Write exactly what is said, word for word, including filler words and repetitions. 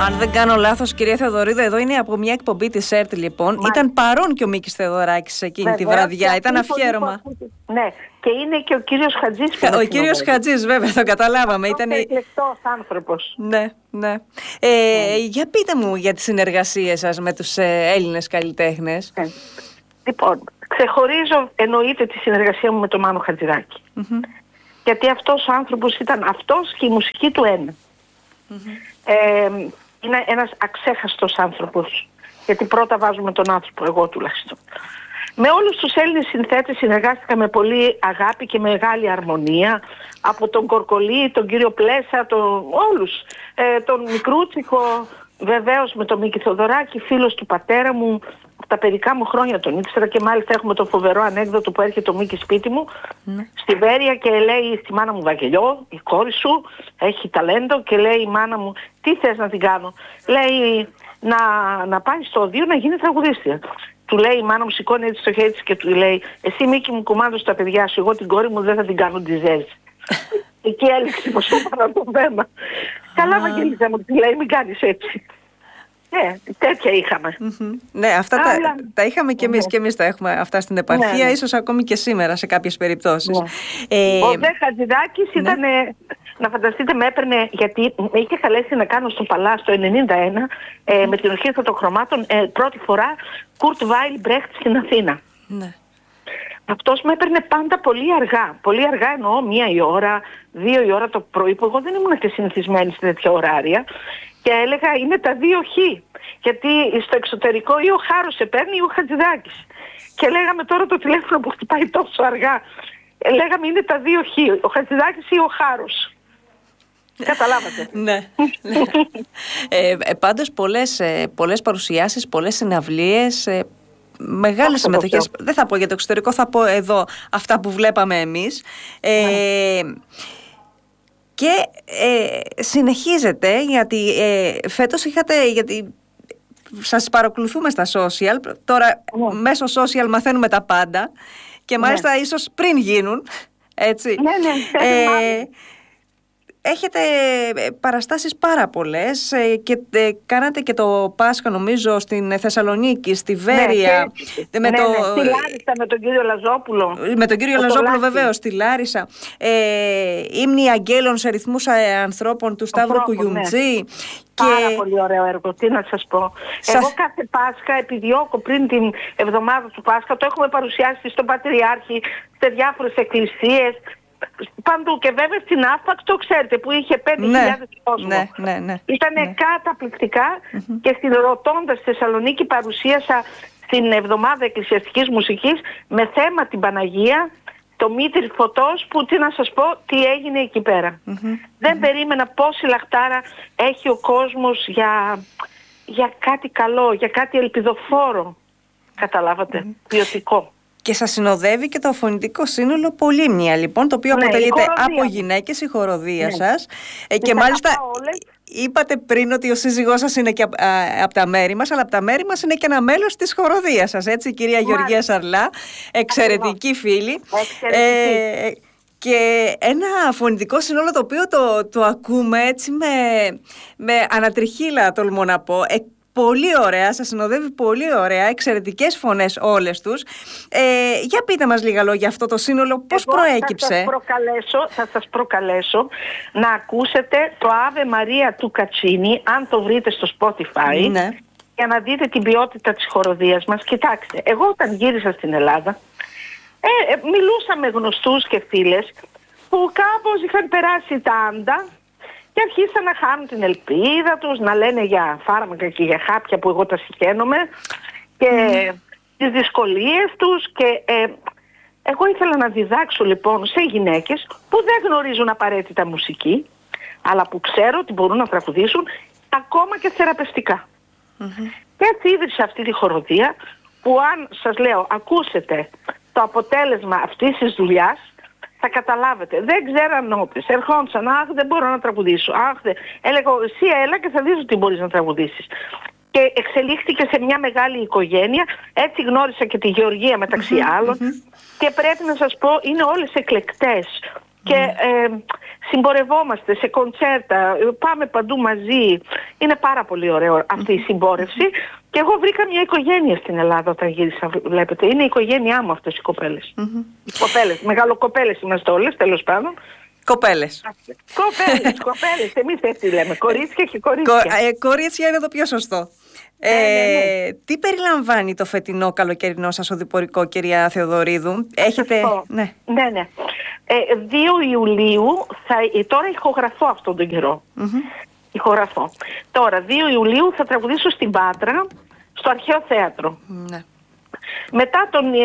Αν δεν κάνω λάθος, κυρία Θεοδωρίδου, εδώ είναι από μια εκπομπή της ΕΡΤ, λοιπόν. Μα... Ήταν παρόν και ο Μίκης Θεοδωράκης εκείνη τη βραδιά. Ήταν αφιέρωμα. Ναι, και είναι και ο κύριος Χατζής. Ο κύριος Χατζής, βέβαια, το καταλάβαμε. Ήταν εκλεκτός άνθρωπος. Ναι, ναι. Ε, mm. Για πείτε μου για τις συνεργασίες σας με τους ε, Έλληνες καλλιτέχνες. Ε, λοιπόν, ξεχωρίζω εννοείται τη συνεργασία μου με τον Μάνο Χατζηδάκη. Mm-hmm. Γιατί αυτός ο άνθρωπος ήταν αυτός και η μουσική του ένα. Mm-hmm. Ε, είναι ένας αξέχαστος άνθρωπος. Γιατί πρώτα βάζουμε τον άνθρωπο, εγώ τουλάχιστον. Με όλους τους Έλληνες συνθέτες συνεργάστηκα με πολύ αγάπη και μεγάλη αρμονία. Από τον Κορκολί, τον κύριο Πλέσα, τον, όλους. Ε, τον Μικρούτσικο, βεβαίως με τον Μίκη Θεοδωράκη, φίλος του πατέρα μου. Από τα παιδικά μου χρόνια τον ήξερα και μάλιστα έχουμε το φοβερό ανέκδοτο που έρχεται το Μίκη σπίτι μου mm. στη Βέρεια και λέει στη μάνα μου, Βαγγελιό, η κόρη σου έχει ταλέντο, και λέει η μάνα μου, τι θες να την κάνω? Λέει να, να πάει στο οδείο να γίνει τραγουδίστρια. Του λέει η μάνα μου, σηκώνει έτσι το χέρι της και του λέει, εσύ Μίκη μου κουμάντωσε τα παιδιά σου, εγώ την κόρη μου δεν θα την κάνω ντιζέζ. Εκεί έλειξε πως έπανα το θέμα. Καλά Βαγγελίζα μου, τη λέει, μην κάνεις έτσι. Ναι, τέτοια είχαμε. Mm-hmm. Ναι, αυτά Αλλά... τα, τα είχαμε και εμείς, ναι. Και εμείς τα έχουμε αυτά στην επαρχία, ναι, ναι. Ίσως ακόμη και σήμερα σε κάποιες περιπτώσεις. Ναι. Ε... Ο Δε Χατζηδάκης ναι. ήταν, να φανταστείτε, με έπαιρνε, γιατί με είχε καλέσει να κάνω στο Παλάς το ενενήντα ένα mm. ε, με την Ορχήστρα των Χρωμάτων ε, πρώτη φορά Κουρτ Βάιλ Μπρέχτ στην Αθήνα. Ναι. Αυτός με έπαιρνε πάντα πολύ αργά. Πολύ αργά εννοώ μία η ώρα, δύο η ώρα το πρωί, που εγώ δεν ήμουν και συνηθισμένη σε τέτοια ωράρια. Και έλεγα είναι τα δύο χ. Γιατί στο εξωτερικό ή ο Χάρος σε παίρνει ή ο Χατζηδάκης. Και λέγαμε τώρα το τηλέφωνο που χτυπάει τόσο αργά. Λέγαμε είναι τα δύο χ. Ο Χατζηδάκης ή ο Χάρος. Καταλάβατε. Ναι. ε, ε, πάντως πολλές, ε, πολλές παρουσιάσεις, πολλές συναυλίες, ε, μεγάλες συμμετοχές. Δεν θα πω για το εξωτερικό, θα πω εδώ αυτά που βλέπαμε εμείς. Ε, ναι. Και ε, συνεχίζετε, γιατί ε, φέτος είχατε, γιατί σας παρακολουθούμε στα social, τώρα yeah. μέσω social μαθαίνουμε τα πάντα και μάλιστα yeah. ίσως πριν γίνουν, έτσι. Ναι, ναι, ε, έχετε παραστάσεις πάρα πολλές και ε, κάνατε και το Πάσχα νομίζω στην Θεσσαλονίκη, στη Βέρεια. Ναι, με, ναι, το... ναι, στη Λάρισα με τον κύριο Λαζόπουλο. Με τον κύριο Λαζόπουλο βεβαίως, στη Λάρισα. Ε, Ύμνη Αγγέλων σε ρυθμούς ανθρώπων του Σταύρου Κουγιουμτζή. Ναι. Και... Πάρα πολύ ωραίο έργο, τι να σας πω. Σας... Εγώ κάθε Πάσχα επιδιώκω πριν την εβδομάδα του Πάσχα, το έχουμε παρουσιάσει στον Πατριάρχη, σε διάφορες εκκλησίες. Παντού, και βέβαια στην Άφπαξ, το ξέρετε, που είχε πέντε χιλιάδες ναι, κόσμο. Ναι, ναι, ναι, Ήτανε ναι. καταπληκτικά mm-hmm. και στην Ροτόντα στη Θεσσαλονίκη παρουσίασα στην εβδομάδα εκκλησιαστικής μουσικής με θέμα την Παναγία, το Μήτρη Φωτός, που τι να σας πω, τι έγινε εκεί πέρα. Mm-hmm. Δεν mm-hmm. περίμενα πόση λαχτάρα έχει ο κόσμος για, για κάτι καλό, για κάτι ελπιδοφόρο. Καταλάβατε, mm-hmm. ποιοτικό. Και σας συνοδεύει και το φωνητικό σύνολο Πολύμνια, λοιπόν, το οποίο ναι, αποτελείται από γυναίκες, η χοροδία ναι. σας. Ε, και μάλιστα είπατε πριν ότι ο σύζυγός σας είναι και από τα μέρη μας, αλλά από τα μέρη μας είναι και ένα μέλος της χοροδίας σας, έτσι, η κυρία Μάλιστα. Γεωργία Σαρλά, εξαιρετική φίλη. Εξαιρετική. Ε, και ένα φωνητικό σύνολο το οποίο το, το ακούμε έτσι με, με ανατριχύλα, τολμώ να πω. Ε, Πολύ ωραία, σας συνοδεύει πολύ ωραία, εξαιρετικές φωνές όλες τους. Ε, για πείτε μας λίγα λόγια αυτό το σύνολο, πώς Εγώ προέκυψε. Θα σας, προκαλέσω, θα σας προκαλέσω να ακούσετε το Ave Maria του Κατσίνη, αν το βρείτε στο Spotify, ναι. για να δείτε την ποιότητα της χοροδίας μας. Κοιτάξτε, εγώ όταν γύρισα στην Ελλάδα, ε, ε, μιλούσα με γνωστούς και φίλες που κάπως είχαν περάσει τα άντα, και αρχίσαν να χάνουν την ελπίδα τους, να λένε για φάρμακα και για χάπια που εγώ τα συχαίνομαι και mm. τις δυσκολίες τους. Και ε, εγώ ήθελα να διδάξω λοιπόν σε γυναίκες που δεν γνωρίζουν απαραίτητα μουσική, αλλά που ξέρω ότι μπορούν να τραγουδήσουν ακόμα και θεραπευτικά. Mm-hmm. Και έτσι ίδρυσα αυτή τη χοροδία που, αν σας λέω ακούσετε το αποτέλεσμα αυτής της δουλειάς, θα καταλάβετε. Δεν ξέραν νότες. Ερχόντουσαν. Αχ, δεν μπορώ να τραγουδήσω. Αχ, δεν... Έλεγα, εσύ έλα και θα δεις ότι μπορείς να τραγουδήσεις. Και εξελίχθηκε σε μια μεγάλη οικογένεια. Έτσι γνώρισα και τη Γεωργία μεταξύ mm-hmm, άλλων. Mm-hmm. Και πρέπει να σας πω, είναι όλες εκλεκτές. και ε, συμπορευόμαστε σε κοντσέρτα, πάμε παντού μαζί. Είναι πάρα πολύ ωραίο αυτή η συμπόρευση. Και εγώ βρήκα μια οικογένεια στην Ελλάδα όταν γύρισα, βλέπετε. Είναι η οικογένειά μου αυτές οι κοπέλες. Mm-hmm. Οι κοπέλες, μεγαλοκοπέλες είμαστε όλες, τέλος πάντων. Κοπέλες. Κοπέλες, κοπέλες. Εμείς έτσι λέμε. Κορίτσια και κορίτσια. Κο, ε, κορίτσια είναι το πιο σωστό. Ε, ναι, ναι, ναι. Τι περιλαμβάνει το φετινό καλοκαιρινό σας οδηπορικό, κυρία Θεοδωρίδου? Έχετε... Ναι, ναι. ναι. Ε, δύο Ιουλίου, θα, τώρα ηχογραφώ αυτόν τον καιρό. Mm-hmm. Ηχογραφώ. Τώρα, δύο Ιουλίου θα τραγουδήσω στην Πάτρα, στο Αρχαίο Θέατρο. Ναι. Μετά τον